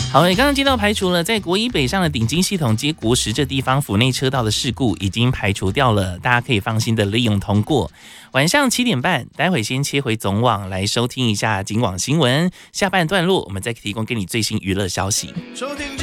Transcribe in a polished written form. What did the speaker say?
好，你刚刚接到排除了在国一北上的顶金系统接国十这地方府内车道的事故已经排除掉了，大家可以放心的利用通过。晚上7点半，待会先切回总网来收听一下警网新闻，下半段落我们再提供给你最新娱乐消息。